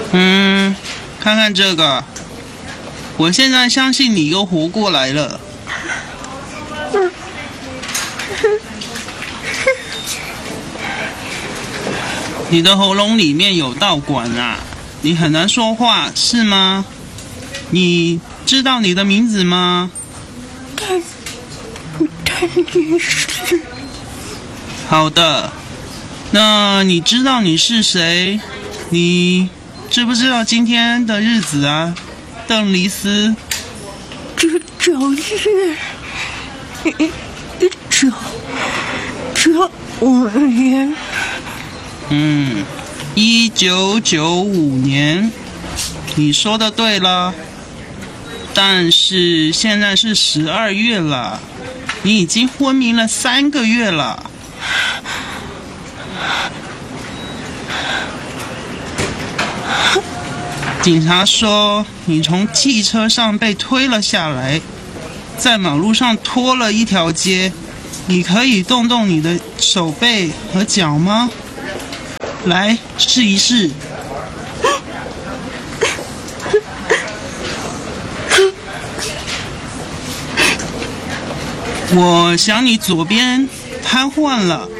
看看这个，我现在相信你又活过来了。你的喉咙里面有道管啊，你很难说话，是吗？你知道你的名字吗？ 但是…… 好的，那你知道你是谁？你知不知道今天的日子啊，邓丽斯？ 这5年。 1995年，你说的对了。但是现在是12月了，你已经昏迷了3个月了。警察说你从汽车上被推了下来，在马路上拖了一条街。你可以动动你的手背和脚吗？来，试一试。我想你左边瘫痪了，